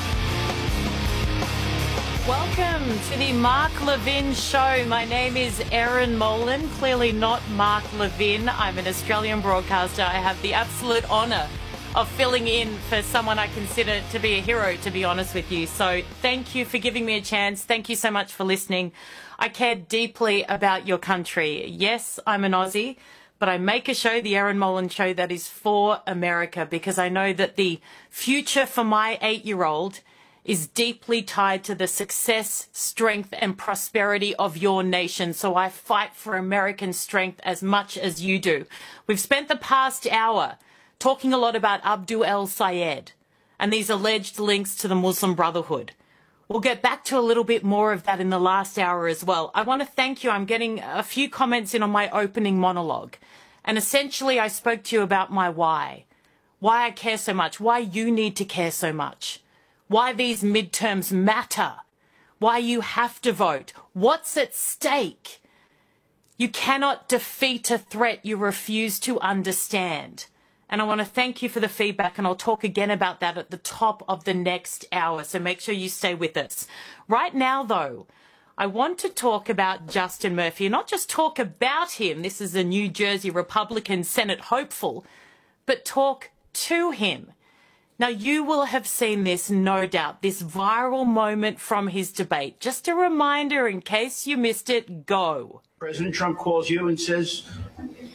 Welcome to the Mark Levin Show. My name is Erin Molan, clearly not Mark Levin. I'm an Australian broadcaster. I have the absolute honour of filling in for someone I consider to be a hero, to be honest with you. So thank you for giving me a chance. Thank you so much for listening. I care deeply about your country. Yes, I'm an Aussie, but I make a show, the Erin Molan Show, that is for America, because I know that the future for my eight-year-old is deeply tied to the success, strength, and prosperity of your nation. So I fight for American strength as much as you do. We've spent the past hour talking a lot about Abdul el-Sayed and these alleged links to the Muslim Brotherhood. We'll get back to a little bit more of that in the last hour as well. I want to thank you. I'm getting a few comments in on my opening monologue. And essentially, I spoke to you about my why. Why I care so much. Why you need to care so much. Why these midterms matter. Why you have to vote. What's at stake. You cannot defeat a threat you refuse to understand. And I want to thank you for the feedback, and I'll talk again about that at the top of the next hour, so make sure you stay with us. Right now, though, I want to talk about Justin Murphy, and not just talk about him, this is a New Jersey Republican Senate hopeful, but talk to him. Now, you will have seen this, no doubt, this viral moment from his debate. Just a reminder, in case you missed it, go. President Trump calls you and says,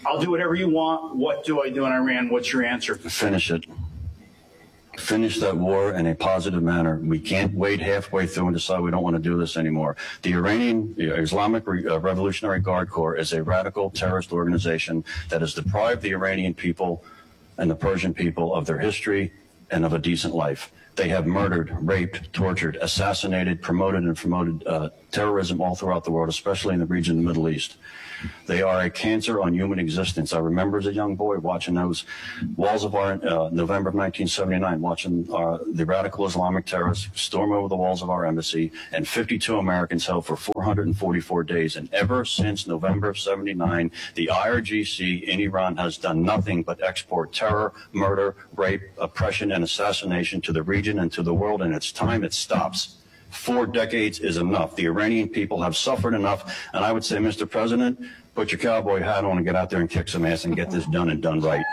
I'll do whatever you want. What do I do in Iran? What's your answer? Finish it. Finish that war in a positive manner. We can't wait halfway through and decide we don't want to do this anymore. The Iranian Islamic Revolutionary Guard Corps is a radical terrorist organization that has deprived the Iranian people and the Persian people of their history and of a decent life. They have murdered, raped, tortured, assassinated, promoted, and promoted uh, terrorism all throughout the world, especially in the region of the Middle East. They are a cancer on human existence. I remember as a young boy watching those walls of our, uh, November of nineteen seventy-nine, watching uh, the radical Islamic terrorists storm over the walls of our embassy, and fifty-two Americans held for four hundred forty-four days. And ever since November of seventy-nine, the I R G C in Iran has done nothing but export terror, murder, rape, oppression, and assassination to the region and to the world, and it's time it stops. Four decades is enough. The Iranian people have suffered enough. And I would say, Mister President, put your cowboy hat on and get out there and kick some ass and get this done and done right.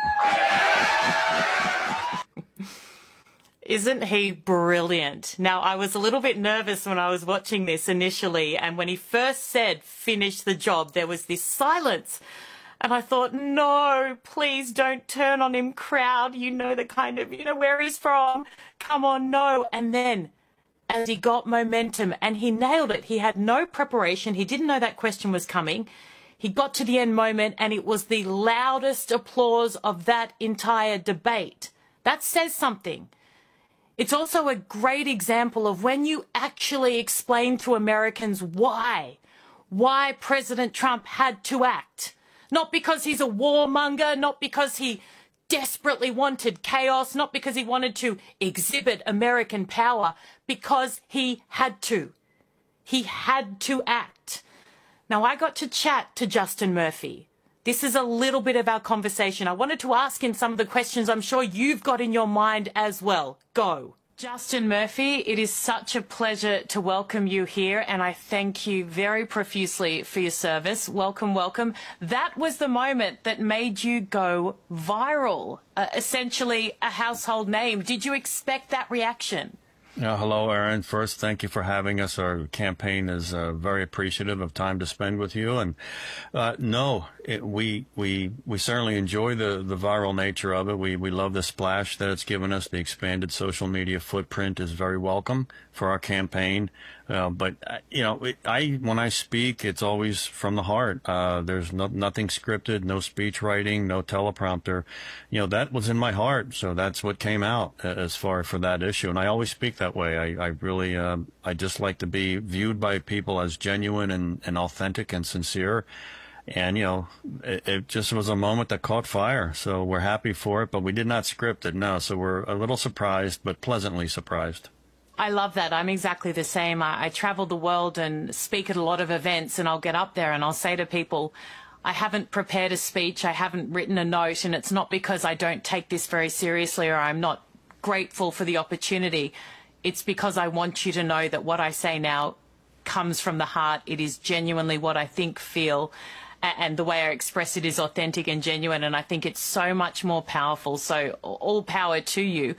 Isn't he brilliant? Now, I was a little bit nervous when I was watching this initially. And when he first said, finish the job, there was this silence. And I thought, no, please don't turn on him, crowd. You know the kind of, you know, where he's from. Come on, no. And then, as he got momentum and he nailed it, he had no preparation. He didn't know that question was coming. He got to the end moment and it was the loudest applause of that entire debate. That says something. It's also a great example of when you actually explain to Americans why, why President Trump had to act. Not because he's a warmonger, not because he desperately wanted chaos, not because he wanted to exhibit American power, because he had to. He had to act. Now, I got to chat to Justin Murphy. This is a little bit of our conversation. I wanted to ask him some of the questions I'm sure you've got in your mind as well. Go. Justin Murphy, it is such a pleasure to welcome you here, and I thank you very profusely for your service. Welcome, welcome. That was the moment that made you go viral, uh, essentially a household name. Did you expect that reaction? Uh, hello, Aaron. First, thank you for having us. Our campaign is uh, very appreciative of time to spend with you. And uh, no, it, we we we certainly enjoy the the viral nature of it. We we love the splash that it's given us. The expanded social media footprint is very welcome for our campaign. Uh, but uh, you know, it, I when I speak, it's always from the heart. Uh, there's no, nothing scripted, no speech writing, no teleprompter. You know, that was in my heart, so that's what came out as far for that issue. And I always speak that way. I, I really, uh, I just like to be viewed by people as genuine and, and authentic and sincere. And, you know, it, it just was a moment that caught fire. So we're happy for it, but we did not script it, no. So we're a little surprised, but pleasantly surprised. I love that. I'm exactly the same. I, I travel the world and speak at a lot of events, and I'll get up there and I'll say to people, I haven't prepared a speech, I haven't written a note, and it's not because I don't take this very seriously or I'm not grateful for the opportunity. It's because I want you to know that what I say now comes from the heart. It is genuinely what I think, feel, and the way I express it is authentic and genuine, and I think it's so much more powerful. So all power to you.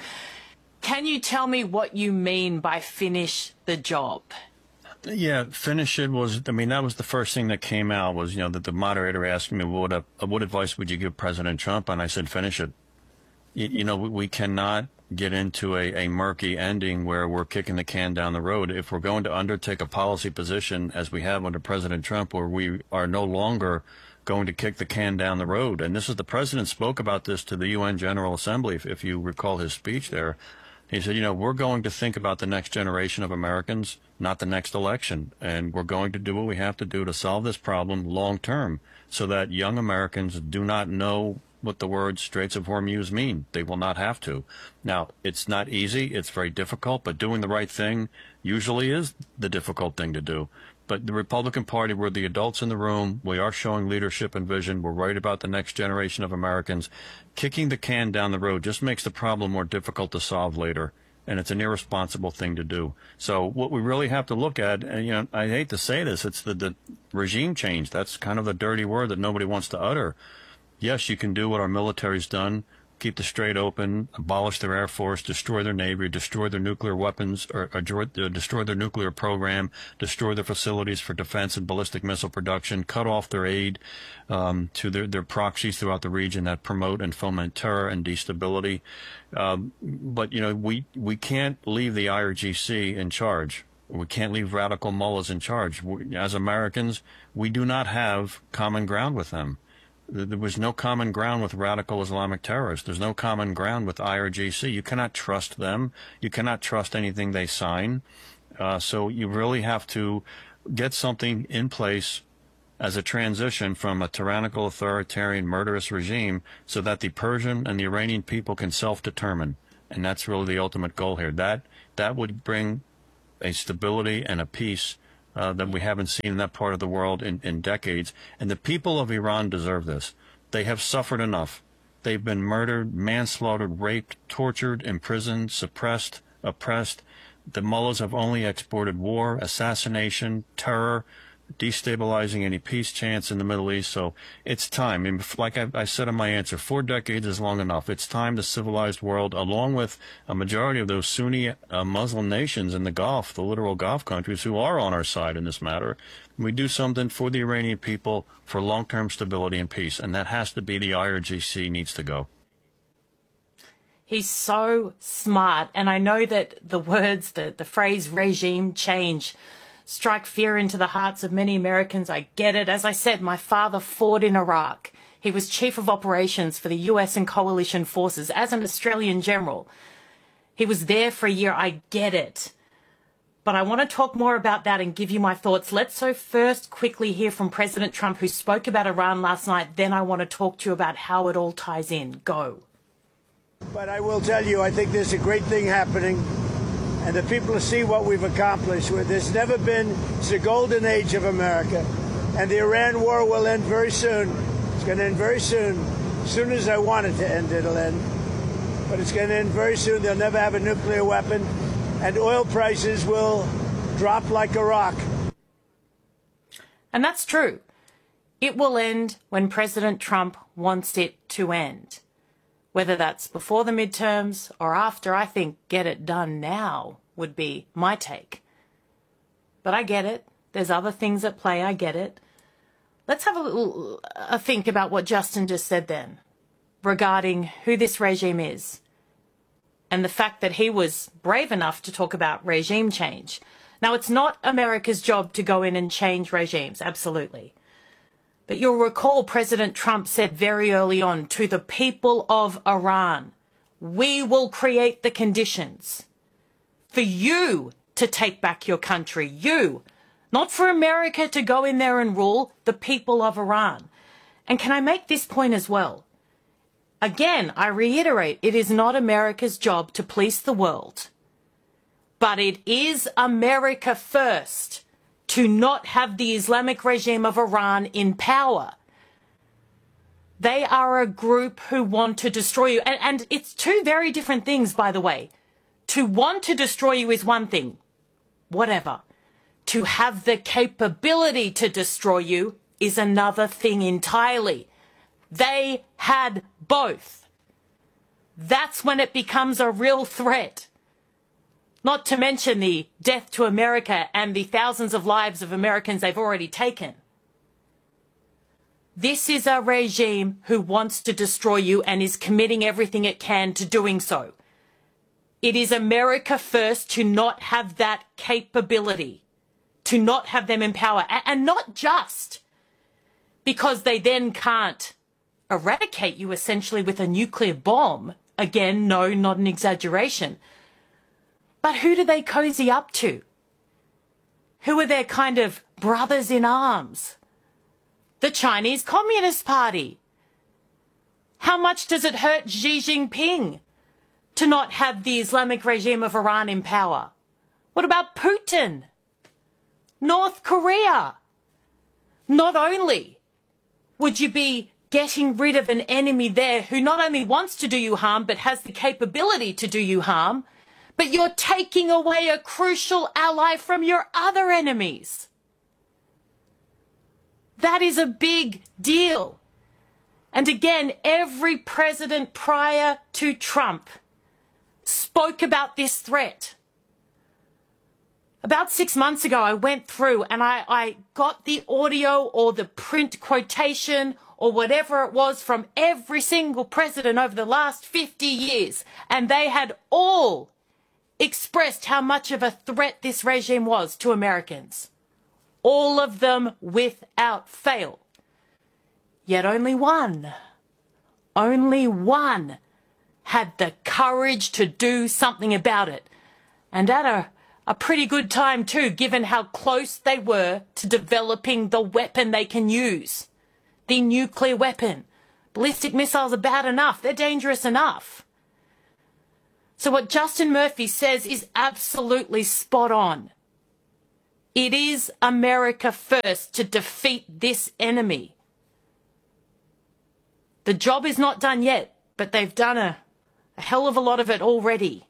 Can you tell me what you mean by finish the job? Yeah, finish it was, I mean, that was the first thing that came out was, you know, that the moderator asked me, what, uh, what advice would you give President Trump? And I said, finish it. You, you know, we, we cannot get into a, a murky ending where we're kicking the can down the road. If we're going to undertake a policy position, as we have under President Trump, where we are no longer going to kick the can down the road, and this is the president spoke about this to the U N General Assembly, if, if you recall his speech there. He said, you know, we're going to think about the next generation of Americans, not the next election. And we're going to do what we have to do to solve this problem long term so that young Americans do not know what the words Straits of Hormuz mean. They will not have to. Now, it's not easy. It's very difficult. But doing the right thing usually is the difficult thing to do. But the Republican Party, we're the adults in the room. We are showing leadership and vision. We're right about the next generation of Americans. Kicking the can down the road just makes the problem more difficult to solve later. And it's an irresponsible thing to do. So what we really have to look at, and you know, I hate to say this, it's the, the regime change. That's kind of the dirty word that nobody wants to utter. Yes, you can do what our military's done, keep the Strait open, abolish their air force, destroy their navy, destroy their nuclear weapons, or, or destroy their nuclear program, destroy their facilities for defense and ballistic missile production, cut off their aid um, to their, their proxies throughout the region that promote and foment terror and destability. Um, but, you know, we, we can't leave the I R G C in charge. We can't leave radical mullahs in charge. We, as Americans, we do not have common ground with them. There was no common ground with radical Islamic terrorists. There's no common ground with I R G C. You cannot trust them. You cannot trust anything they sign. Uh, so you really have to get something in place as a transition from a tyrannical, authoritarian, murderous regime so that the Persian and the Iranian people can self-determine. And that's really the ultimate goal here. That, that would bring a stability and a peace Uh, that we haven't seen in that part of the world in, in decades. And the people of Iran deserve this. They have suffered enough. They've been murdered, manslaughtered, raped, tortured, imprisoned, suppressed, oppressed. The mullahs have only exported war, assassination, terror, destabilizing any peace chance in the Middle East. So it's time. I mean, like I, I said in my answer, four decades is long enough. It's time the civilized world, along with a majority of those Sunni uh, Muslim nations in the Gulf, the literal Gulf countries who are on our side in this matter, we do something for the Iranian people for long-term stability and peace. And that has to be the I R G C needs to go. He's so smart. And I know that the words, the, the phrase regime change strike fear into the hearts of many Americans. I get it. As I said, my father fought in Iraq. He was chief of operations for the U S and coalition forces as an Australian general. He was there for a year. I get it. But I want to talk more about that and give you my thoughts. Let's so first quickly hear from President Trump, who spoke about Iran last night. Then I want to talk to you about how it all ties in. Go. But I will tell you, I think there's a great thing happening. And the people see what we've accomplished. There's never been, it's the golden age of America. And the Iran war will end very soon. It's going to end very soon. As soon as I want it to end, it'll end. But it's going to end very soon. They'll never have a nuclear weapon. And oil prices will drop like a rock. And that's true. It will end when President Trump wants it to end. Whether that's before the midterms or after, I think get it done now would be my take. But I get it. There's other things at play. I get it. Let's have a little a think about what Justin just said then regarding who this regime is and the fact that he was brave enough to talk about regime change. Now, it's not America's job to go in and change regimes, absolutely. But you'll recall President Trump said very early on to the people of Iran, we will create the conditions for you to take back your country. You, not for America to go in there and rule, the people of Iran. And can I make this point as well? Again, I reiterate, it is not America's job to police the world. But it is America first to not have the Islamic regime of Iran in power. They are a group who want to destroy you. And, and it's two very different things, by the way. To want to destroy you is one thing. Whatever. To have the capability to destroy you is another thing entirely. They had both. That's when it becomes a real threat. Not to mention the death to America and the thousands of lives of Americans they've already taken. This is a regime who wants to destroy you and is committing everything it can to doing so. It is America first to not have that capability, to not have them in power, and not just because they then can't eradicate you essentially with a nuclear bomb. Again, no, not an exaggeration. But who do they cozy up to? Who are their kind of brothers in arms? The Chinese Communist Party. How much does it hurt Xi Jinping to not have the Islamic regime of Iran in power? What about Putin? North Korea? Not only would you be getting rid of an enemy there who not only wants to do you harm, but has the capability to do you harm, but you're taking away a crucial ally from your other enemies. That is a big deal. And again, every president prior to Trump spoke about this threat. About six months ago, I went through and I, I got the audio or the print quotation or whatever it was from every single president over the last fifty years. And they had all expressed how much of a threat this regime was to Americans. All of them without fail. Yet only one, only one had the courage to do something about it. And at a, a pretty good time too, given how close they were to developing the weapon they can use. The nuclear weapon. Ballistic missiles are bad enough. They're dangerous enough. So what Justin Murphy says is absolutely spot on. It is America first to defeat this enemy. The job is not done yet, but they've done a, a hell of a lot of it already.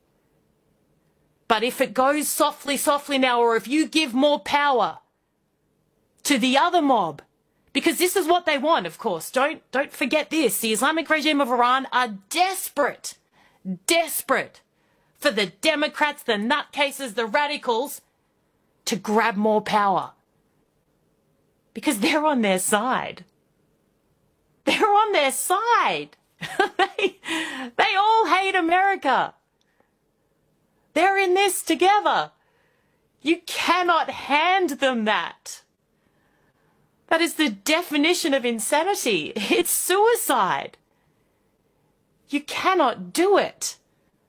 But if it goes softly, softly now, or if you give more power to the other mob, because this is what they want, of course. Don't, don't forget this. The Islamic regime of Iran are desperate, desperate for the Democrats, the nutcases, the radicals to grab more power. Because they're on their side. They're on their side. they, they all hate America. They're in this together. You cannot hand them that. That is the definition of insanity. It's suicide. You cannot do it.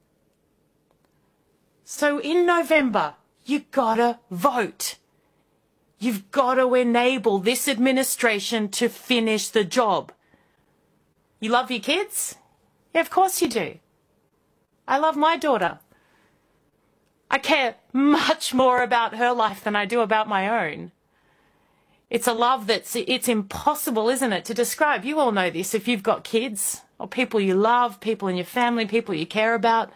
So in November, you gotta vote. You've got to enable this administration to finish the job. You love your kids? Yeah, of course you do. I love my daughter. I care much more about her life than I do about my own. It's a love that's, it's impossible, isn't it, to describe. You all know this if you've got kids or people you love, people in your family, people you care about.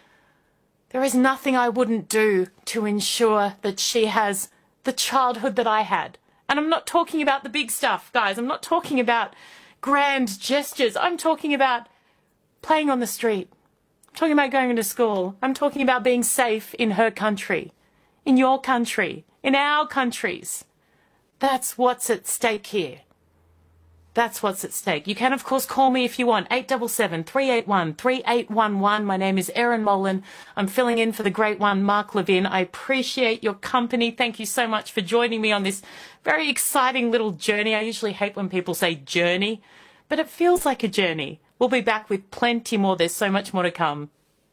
There is nothing I wouldn't do to ensure that she has the childhood that I had. And I'm not talking about the big stuff, guys. I'm not talking about grand gestures. I'm talking about playing on the street. I'm talking about going into school. I'm talking about being safe in her country, in your country, in our countries. That's what's at stake here. That's what's at stake. You can, of course, call me if you want. eight seven seven, three eight one, three eight one one. My name is Erin Molan. I'm filling in for the great one, Mark Levin. I appreciate your company. Thank you so much for joining me on this very exciting little journey. I usually hate when people say journey, but it feels like a journey. We'll be back with plenty more. There's so much more to come.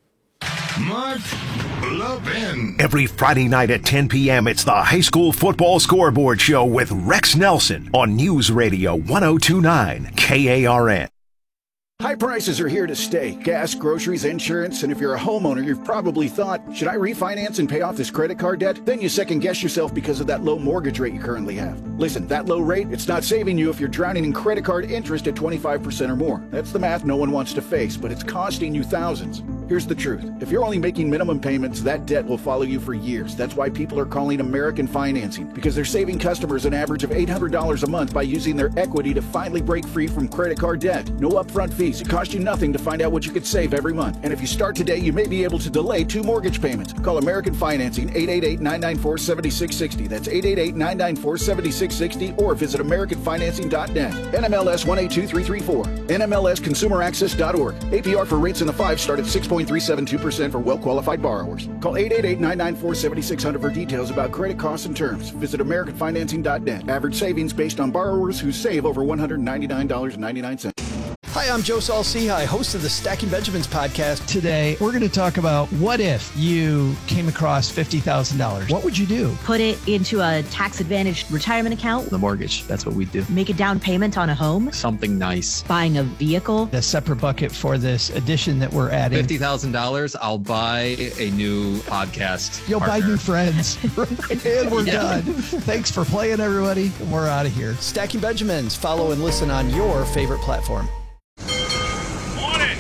Mark Levin. Every Friday night at ten p.m., it's the High School Football Scoreboard Show with Rex Nelson on News Radio one oh two point nine K A R N. High prices are here to stay. Gas, groceries, insurance, and if you're a homeowner, you've probably thought, should I refinance and pay off this credit card debt? Then you second guess yourself because of that low mortgage rate you currently have. Listen, that low rate, it's not saving you if you're drowning in credit card interest at twenty-five percent or more. That's the math no one wants to face, but it's costing you thousands. Here's the truth. If you're only making minimum payments, that debt will follow you for years. That's why people are calling American Financing, because they're saving customers an average of eight hundred dollars a month by using their equity to finally break free from credit card debt. No upfront fees. It costs you nothing to find out what you could save every month. And if you start today, you may be able to delay two mortgage payments. Call American Financing, eight eight eight, nine nine four, seven six six zero. That's eight eight eight, nine nine four, seven six six zero, or visit American Financing dot net. N M L S one eight two three three four. N M L S consumer access dot org. A P R for rates in the five start at six point three seven two percent for well-qualified borrowers. Call eight eight eight, nine nine four, seven six zero zero for details about credit costs and terms. Visit American Financing dot net. Average savings based on borrowers who save over one hundred ninety-nine dollars and ninety-nine cents. Hi, I'm Joe Saul-Sehy, host of the Stacking Benjamins podcast. Today, we're going to talk about what if you came across fifty thousand dollars. What would you do? Put it into a tax-advantaged retirement account. The mortgage, that's what we do. Make a down payment on a home. Something nice. Buying a vehicle. A separate bucket for this addition that we're adding. fifty thousand dollars, I'll buy a new podcast You'll partner. buy new friends. And we're yeah. done. Thanks for playing, everybody. We're out of here. Stacking Benjamins. Follow and listen on your favorite platform.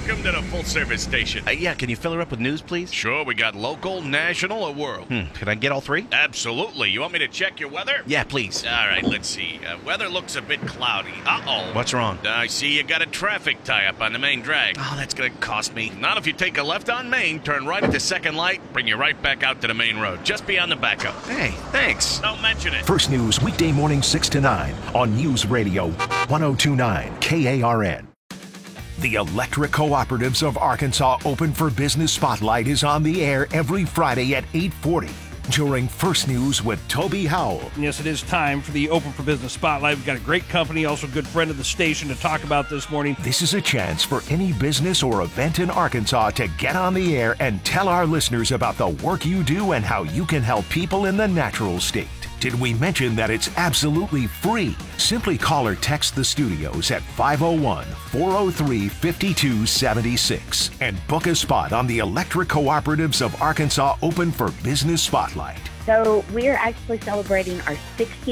Welcome to the full-service station. Uh, yeah, can you fill her up with news, please? Sure, we got local, national, or world. Hmm, can I get all three? Absolutely. You want me to check your weather? Yeah, please. All right, let's see. Uh, weather looks a bit cloudy. Uh-oh. What's wrong? I see you got a traffic tie-up on the main drag. Oh, that's going to cost me. Not if you take a left on Main, turn right at the second light, bring you right back out to the main road, just beyond the backup. Hey, thanks. Don't mention it. First News, weekday morning six to nine on News Radio one oh two point nine K A R N. The Electric Cooperatives of Arkansas Open for Business Spotlight is on the air every Friday at eight forty during First News with Toby Howell. Yes, it is time for the Open for Business Spotlight. We've got a great company, also a good friend of the station to talk about this morning. This is a chance for any business or event in Arkansas to get on the air and tell our listeners about the work you do and how you can help people in the natural state. Did we mention that it's absolutely free? Simply call or text the studios at five oh one, four oh three, five two seven six and book a spot on the Electric Cooperatives of Arkansas Open for Business Spotlight. So we're actually celebrating our sixtieth